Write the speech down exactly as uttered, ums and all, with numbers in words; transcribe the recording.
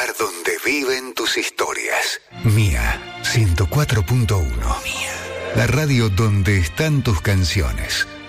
lugar donde viven tus historias. Mía, ciento cuatro punto uno. Mía. La radio donde están tus canciones.